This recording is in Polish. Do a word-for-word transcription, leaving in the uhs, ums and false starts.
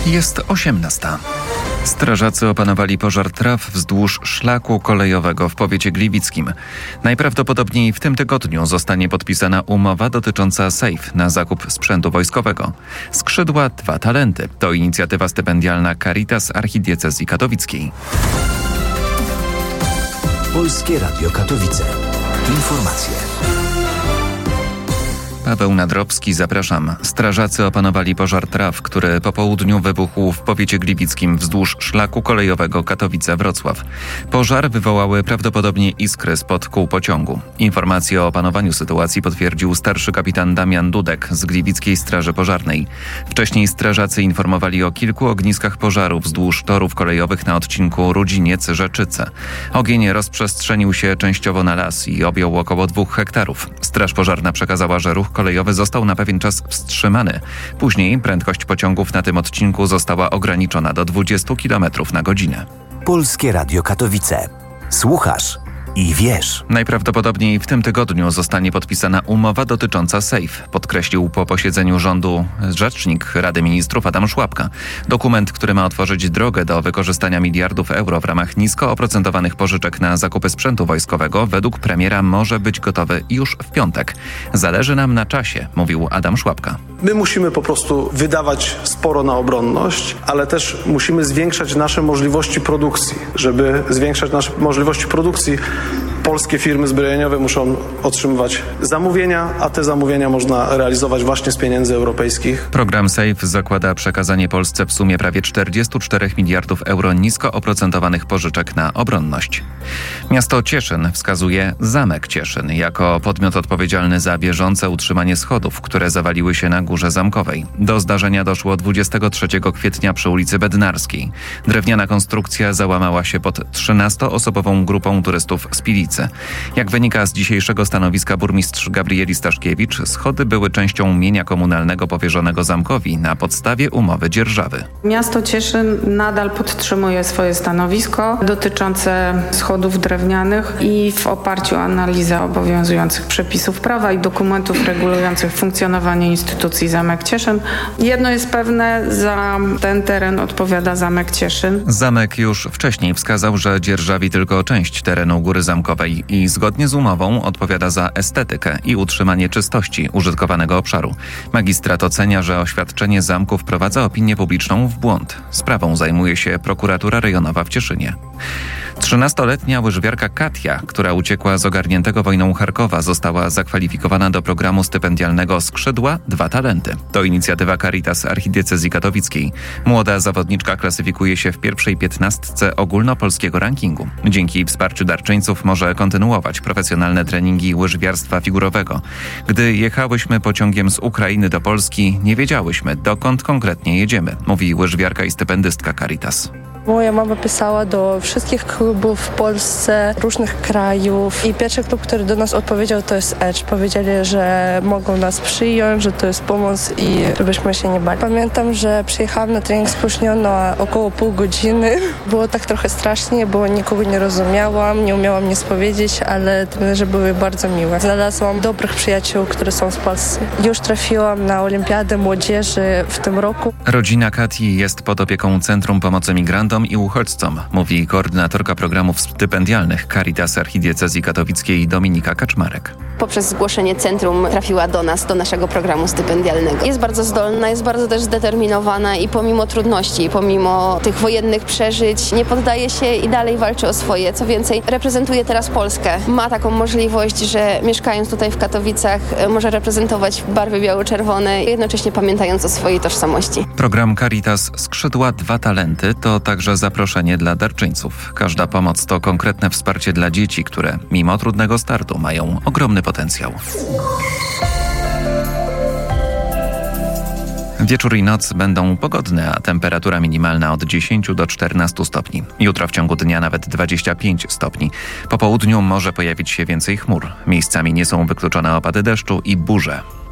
Jest osiemnasta. Strażacy opanowali pożar traw wzdłuż szlaku kolejowego w powiecie gliwickim. Najprawdopodobniej w tym tygodniu zostanie podpisana umowa dotycząca SAFE na zakup sprzętu wojskowego. Skrzydła dwa talenty. To inicjatywa stypendialna Caritas Archidiecezji Katowickiej. Polskie Radio Katowice. Informacje. Paweł Nadrobski, zapraszam. Strażacy opanowali pożar traw, który po południu wybuchł w powiecie gliwickim wzdłuż szlaku kolejowego Katowice-Wrocław. Pożar wywołały prawdopodobnie iskry spod kół pociągu. Informację o opanowaniu sytuacji potwierdził starszy kapitan Damian Dudek z Gliwickiej Straży Pożarnej. Wcześniej strażacy informowali o kilku ogniskach pożaru wzdłuż torów kolejowych na odcinku Rudziniec-Rzeczyce. Ogień rozprzestrzenił się częściowo na las i objął około dwóch hektarów. Straż Pożarna przekazała, że ruch kolejowy został na pewien czas wstrzymany. Później prędkość pociągów na tym odcinku została ograniczona do dwudziestu kilometrów na godzinę. Polskie Radio Katowice. Słuchasz i wiesz. Najprawdopodobniej w tym tygodniu zostanie podpisana umowa dotycząca SAFE, podkreślił po posiedzeniu rządu rzecznik Rady Ministrów Adam Szłapka. Dokument, który ma otworzyć drogę do wykorzystania miliardów euro w ramach nisko oprocentowanych pożyczek na zakupy sprzętu wojskowego, według premiera może być gotowy już w piątek. Zależy nam na czasie, mówił Adam Szłapka. My musimy po prostu wydawać sporo na obronność, ale też musimy zwiększać nasze możliwości produkcji. Żeby zwiększać nasze możliwości produkcji, polskie firmy zbrojeniowe muszą otrzymywać zamówienia, a te zamówienia można realizować właśnie z pieniędzy europejskich. Program SAFE zakłada przekazanie Polsce w sumie prawie czterdziestu czterech miliardów euro nisko oprocentowanych pożyczek na obronność. Miasto Cieszyn wskazuje Zamek Cieszyn jako podmiot odpowiedzialny za bieżące utrzymanie schodów, które zawaliły się na Górze Zamkowej. Do zdarzenia doszło dwudziestego trzeciego kwietnia przy ulicy Bednarskiej. Drewniana konstrukcja załamała się pod trzynastoosobową grupą turystów z Pilicy. Jak wynika z dzisiejszego stanowiska burmistrz Gabrieli Staszkiewicz, schody były częścią mienia komunalnego powierzonego zamkowi na podstawie umowy dzierżawy. Miasto Cieszyn nadal podtrzymuje swoje stanowisko dotyczące schodów drewnianych i w oparciu o analizę obowiązujących przepisów prawa i dokumentów regulujących funkcjonowanie instytucji Zamek Cieszyn. Jedno jest pewne, za ten teren odpowiada Zamek Cieszyn. Zamek już wcześniej wskazał, że dzierżawi tylko część terenu Góry Zamkowej i zgodnie z umową odpowiada za estetykę i utrzymanie czystości użytkowanego obszaru. Magistrat ocenia, że oświadczenie zamku wprowadza opinię publiczną w błąd. Sprawą zajmuje się prokuratura rejonowa w Cieszynie. trzynastoletnia łyżwiarka Katia, która uciekła z ogarniętego wojną Charkowa, została zakwalifikowana do programu stypendialnego Skrzydła dwa talenty. To inicjatywa Caritas Archidiecezji Katowickiej. Młoda zawodniczka klasyfikuje się w pierwszej piętnastce ogólnopolskiego rankingu. Dzięki wsparciu darczyńców może kontynuować profesjonalne treningi łyżwiarstwa figurowego. Gdy jechałyśmy pociągiem z Ukrainy do Polski, nie wiedziałyśmy, dokąd konkretnie jedziemy, mówi łyżwiarka i stypendystka Caritas. Moja mama pisała do wszystkich klubów w Polsce, różnych krajów i pierwszy klub, który do nas odpowiedział, to jest Edge. Powiedzieli, że mogą nas przyjąć, że to jest pomoc i żebyśmy się nie bali. Pamiętam, że przyjechałam na trening spóźniona około pół godziny. Było tak trochę strasznie, bo nikogo nie rozumiałam, nie umiałam nic powiedzieć, ale trenerzy były bardzo miłe. Znalazłam dobrych przyjaciół, którzy są z Polski. Już trafiłam na Olimpiadę Młodzieży w tym roku. Rodzina Katii jest pod opieką Centrum Pomocy Migrantom i uchodźcom, mówi koordynatorka programów stypendialnych Caritas Archidiecezji Katowickiej Dominika Kaczmarek. Poprzez zgłoszenie centrum trafiła do nas, do naszego programu stypendialnego. Jest bardzo zdolna, jest bardzo też zdeterminowana i pomimo trudności, pomimo tych wojennych przeżyć nie poddaje się i dalej walczy o swoje. Co więcej, reprezentuje teraz Polskę. Ma taką możliwość, że mieszkając tutaj w Katowicach może reprezentować barwy biało-czerwone, jednocześnie pamiętając o swojej tożsamości. Program Caritas Skrzydła dwa talenty to także zaproszenie dla darczyńców. Każda pomoc to konkretne wsparcie dla dzieci, które mimo trudnego startu mają ogromny potencjał. Wieczór i noc będą pogodne, a temperatura minimalna od dziesięciu do czternastu stopni. Jutro w ciągu dnia nawet dwadzieścia pięć stopni. Po południu może pojawić się więcej chmur. Miejscami nie są wykluczone opady deszczu i burze.